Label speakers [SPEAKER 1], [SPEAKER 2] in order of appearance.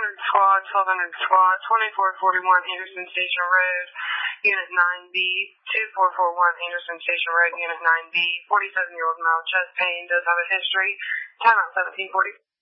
[SPEAKER 1] squad, 1200 squad, 2441 Anderson Station Road, Unit 9B, 2441 Anderson Station Road, Unit 9B. 47-year-old male chest pain, does have a history. Time out 1740.